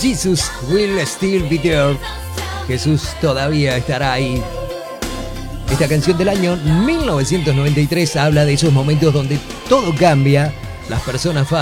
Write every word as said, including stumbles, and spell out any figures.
Jesus will still be there. Jesús todavía estará ahí. Esta canción del año mil novecientos noventa y tres habla de esos momentos donde todo cambia, las personas fallan.